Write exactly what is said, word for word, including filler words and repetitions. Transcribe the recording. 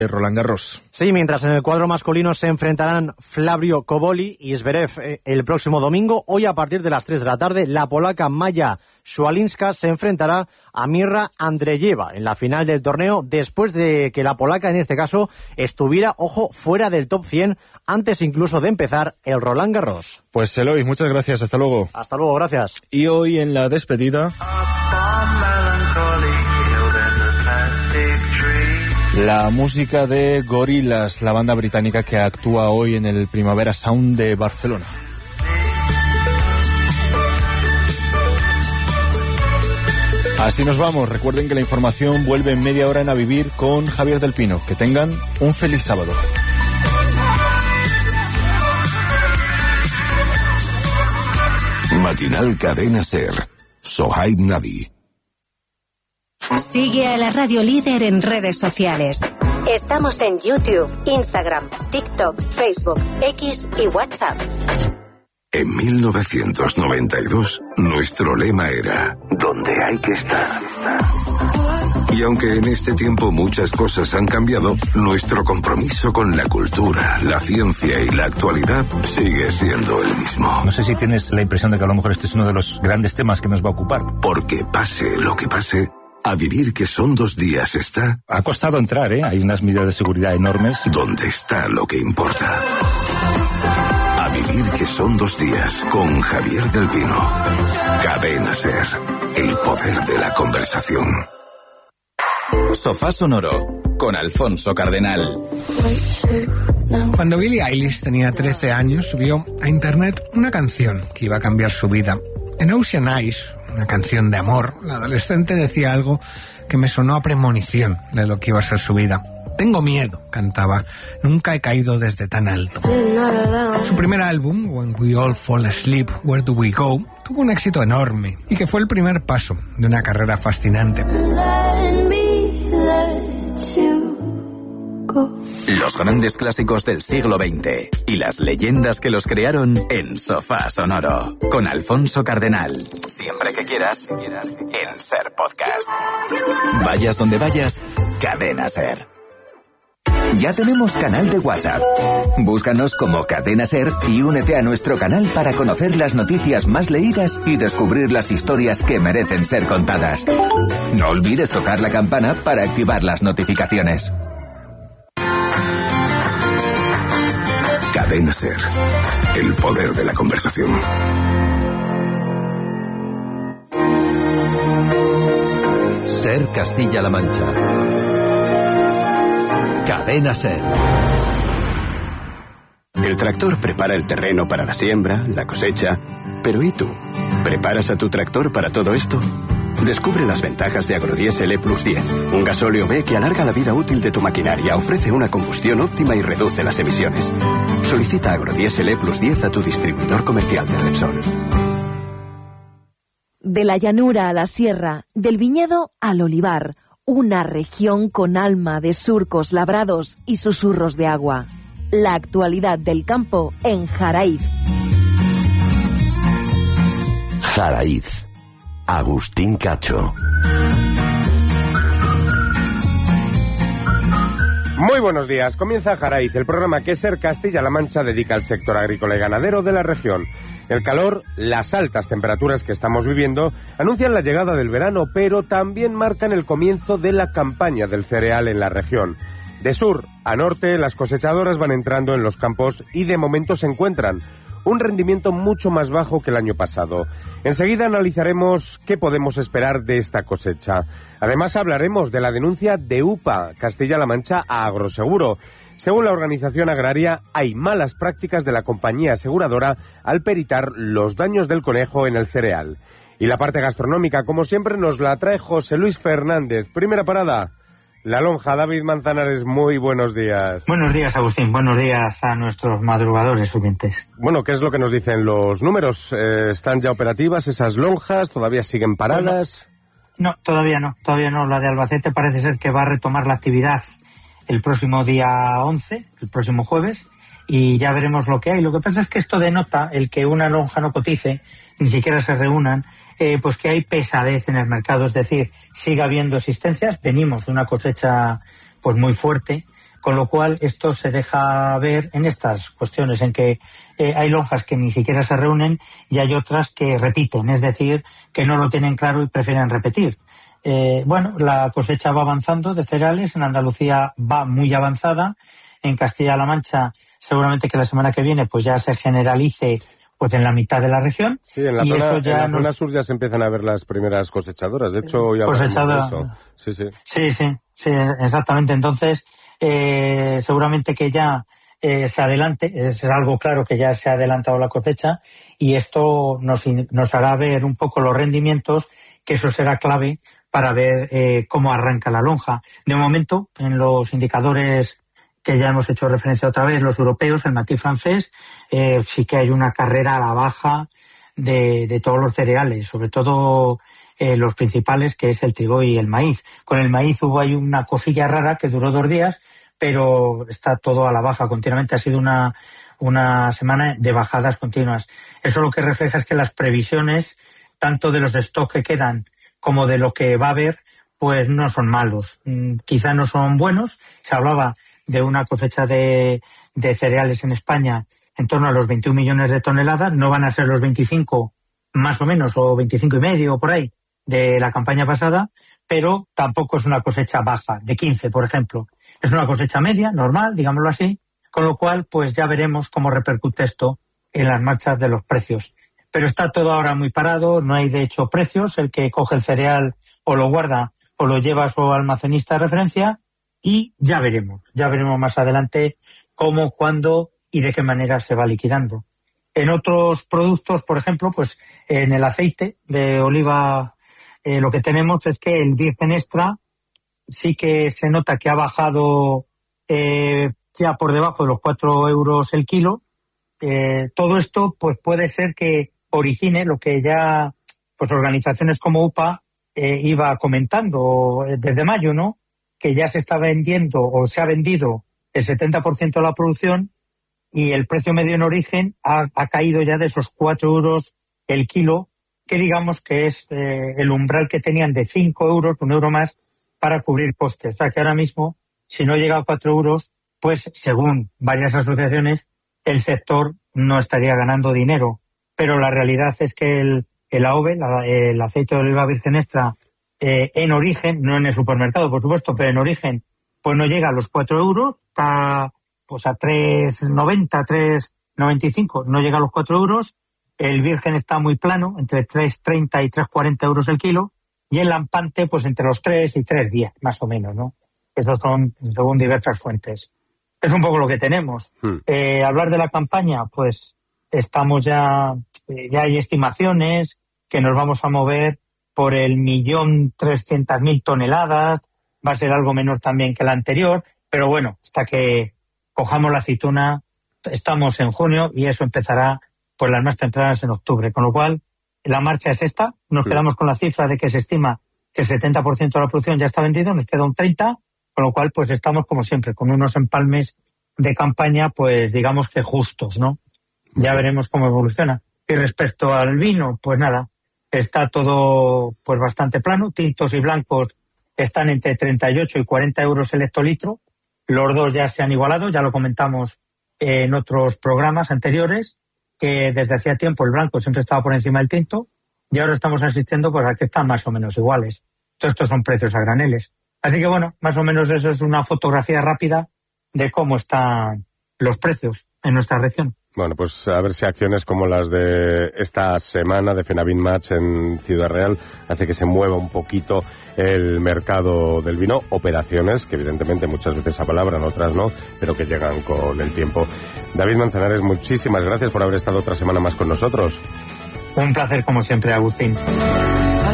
Roland Garros. Sí, mientras en el cuadro masculino se enfrentarán Flavio Cobolli y Zverev el próximo domingo. Hoy a partir de las tres de la tarde, la polaca Maja Swialinska se enfrentará a Mirra Andreeva en la final del torneo, después de que la polaca, en este caso, estuviera, ojo, fuera del top cien, antes incluso de empezar el Roland Garros. Pues Eloy, muchas gracias, hasta luego. Hasta luego, gracias. Y hoy en la despedida, la música de Gorillaz, la banda británica que actúa hoy en el Primavera Sound de Barcelona. Así nos vamos. Recuerden que la información vuelve en media hora en A Vivir con Javier del Pino. Que tengan un feliz sábado. Matinal Cadena Ser. Sohaib Nabi. Sigue a la Radio Líder en redes sociales. Estamos en YouTube, Instagram, TikTok, Facebook, X y WhatsApp. En mil novecientos noventa y dos, nuestro lema era «Donde hay que estar». Y aunque en este tiempo muchas cosas han cambiado, nuestro compromiso con la cultura, la ciencia y la actualidad sigue siendo el mismo. No sé si tienes la impresión de que a lo mejor este es uno de los grandes temas que nos va a ocupar. Porque pase lo que pase, A Vivir que son dos días está... Ha costado entrar, ¿eh? Hay unas medidas de seguridad enormes. Donde está lo que importa. A Vivir que son dos días con Javier del Pino. Cadena Ser. El poder de la conversación. Sofá Sonoro con Alfonso Cardenal. Cuando Billie Eilish tenía trece años, subió a internet una canción que iba a cambiar su vida. En Ocean Eyes, una canción de amor, la adolescente decía algo que me sonó a premonición de lo que iba a ser su vida. Tengo miedo, cantaba. Nunca he caído desde tan alto. Su primer álbum, When We All Fall Asleep, Where Do We Go, tuvo un éxito enorme y que fue el primer paso de una carrera fascinante. Los grandes clásicos del siglo veinte y las leyendas que los crearon en Sofá Sonoro con Alfonso Cardenal. Siempre que quieras, en Ser Podcast. Vayas donde vayas, Cadena Ser. Ya tenemos canal de WhatsApp. Búscanos como Cadena Ser y únete a nuestro canal para conocer las noticias más leídas y descubrir las historias que merecen ser contadas. No olvides tocar la campana para activar las notificaciones. Cadena Ser. El poder de la conversación. Ser Castilla-La Mancha. Cadena Ser. El tractor prepara el terreno para la siembra, la cosecha. Pero ¿y tú? ¿Preparas a tu tractor para todo esto? Descubre las ventajas de Agrodiesel E Plus diez, un gasóleo B que alarga la vida útil de tu maquinaria, ofrece una combustión óptima y reduce las emisiones. Solicita Agrodiesel E Plus diez a tu distribuidor comercial de Repsol. De la llanura a la sierra, del viñedo al olivar, una región con alma de surcos labrados y susurros de agua. La actualidad del campo en Jaraíz. Jaraíz. Agustín Cacho. Muy buenos días. Comienza Jaraíz, el programa que Ser Castilla-La Mancha dedica al sector agrícola y ganadero de la región. El calor, las altas temperaturas que estamos viviendo anuncian la llegada del verano, pero también marcan el comienzo de la campaña del cereal en la región. De sur a norte, las cosechadoras van entrando en los campos y de momento se encuentran un rendimiento mucho más bajo que el año pasado. Enseguida analizaremos qué podemos esperar de esta cosecha. Además hablaremos de la denuncia de U P A, Castilla-La Mancha, a Agroseguro. Según la organización agraria, hay malas prácticas de la compañía aseguradora al peritar los daños del conejo en el cereal. Y la parte gastronómica, como siempre, nos la trae José Luis Fernández. Primera parada, La Lonja. David Manzanares, muy buenos días. Buenos días, Agustín. Buenos días a nuestros madrugadores oyentes. Bueno, ¿qué es lo que nos dicen los números? Eh, ¿Están ya operativas esas lonjas? ¿Todavía siguen paradas? No, todavía no. Todavía no. La de Albacete parece ser que va a retomar la actividad el próximo día once, el próximo jueves, y ya veremos lo que hay. Lo que pasa es que esto denota el que una lonja no cotice, ni siquiera se reúnan, eh, pues que hay pesadez en el mercado, es decir, sigue habiendo existencias. Venimos de una cosecha pues muy fuerte, Con lo cual, esto se deja ver en estas cuestiones, en que eh, hay lonjas que ni siquiera se reúnen y hay otras que repiten, es decir, que no lo tienen claro y prefieren repetir. Eh, bueno, la cosecha va avanzando de cereales, en Andalucía va muy avanzada, en Castilla-La Mancha seguramente que la semana que viene pues ya se generalice pues en la mitad de la región. Sí, en la, y zona, eso ya en la nos... zona sur ya se empiezan a ver las primeras cosechadoras, de hecho hoy hablamos de eso. Sí, sí. Sí, sí, sí, exactamente. Entonces, eh, seguramente que ya eh, se adelante, es algo claro que ya se ha adelantado la cosecha y esto nos, nos hará ver un poco los rendimientos, que eso será clave para ver eh, cómo arranca la lonja. De momento, en los indicadores que ya hemos hecho referencia otra vez, los europeos, el matiz francés, eh, sí que hay una carrera a la baja de, de todos los cereales, sobre todo eh, los principales, que es el trigo y el maíz. Con el maíz hubo ahí una cosilla rara que duró dos días, pero está todo a la baja continuamente. Ha sido una, una semana de bajadas continuas. Eso lo que refleja es que las previsiones, tanto de los stocks que quedan como de lo que va a haber, pues no son malos. Mm, quizá no son buenos. Se hablaba de una cosecha de, de cereales en España en torno a los veintiún millones de toneladas, no van a ser los veinticinco más o menos, o veinticinco y medio o por ahí, de la campaña pasada, pero tampoco es una cosecha baja, de quince, por ejemplo. Es una cosecha media, normal, digámoslo así, con lo cual pues ya veremos cómo repercute esto en las marchas de los precios. Pero está todo ahora muy parado, no hay de hecho precios, el que coge el cereal o lo guarda o lo lleva a su almacenista de referencia, y ya veremos, ya veremos más adelante cómo, cuándo y de qué manera se va liquidando. En otros productos, por ejemplo, pues en el aceite de oliva eh, lo que tenemos es que el virgen extra sí que se nota que ha bajado eh, ya por debajo de los cuatro euros el kilo. Eh, todo esto pues puede ser que origine lo que ya pues organizaciones como U P A eh, iba comentando desde mayo, ¿no? Que ya se está vendiendo o se ha vendido el setenta por ciento de la producción y el precio medio en origen ha, ha caído ya de esos cuatro euros el kilo, que digamos que es eh, el umbral que tenían de cinco euros, un euro más, para cubrir costes. O sea que ahora mismo, si no llega a cuatro euros, pues según varias asociaciones, el sector no estaría ganando dinero. Pero la realidad es que el, el A O V E, la, el aceite de oliva virgen extra, Eh, en origen, no en el supermercado, por supuesto, pero en origen, pues no llega a los cuatro euros, está pues a tres noventa, tres noventa y cinco, no llega a los cuatro euros. El virgen está muy plano, entre tres treinta y tres cuarenta euros el kilo, y el lampante, pues entre los tres y tres diez, más o menos, ¿no? Esos son según diversas fuentes. Es un poco lo que tenemos. Hmm. Eh, hablar de la campaña, pues estamos ya, eh, ya hay estimaciones que nos vamos a mover por el millón trescientas mil toneladas, va a ser algo menos también que la anterior, pero bueno, hasta que cojamos la aceituna, estamos en junio y eso empezará pues las más tempranas en octubre, con lo cual la marcha es esta, nos sí. quedamos con la cifra de que se estima que el setenta por ciento de la producción ya está vendido, nos queda un treinta por ciento, con lo cual pues estamos como siempre, con unos empalmes de campaña pues digamos que justos, ¿no? Ya veremos cómo evoluciona. Y respecto al vino, pues nada, está todo pues bastante plano. Tintos y blancos están entre treinta y ocho y cuarenta euros el hectolitro. Los dos ya se han igualado, ya lo comentamos en otros programas anteriores, que desde hacía tiempo el blanco siempre estaba por encima del tinto y ahora estamos asistiendo pues a que están más o menos iguales. Todos estos son precios a graneles. Así que bueno, más o menos eso es una fotografía rápida de cómo están los precios en nuestra región. Bueno, pues a ver si acciones como las de esta semana de Fenavin Match en Ciudad Real hace que se mueva un poquito el mercado del vino. Operaciones que evidentemente muchas veces apalabran, otras no, pero que llegan con el tiempo. David Manzanares, muchísimas gracias por haber estado otra semana más con nosotros. Un placer como siempre, Agustín.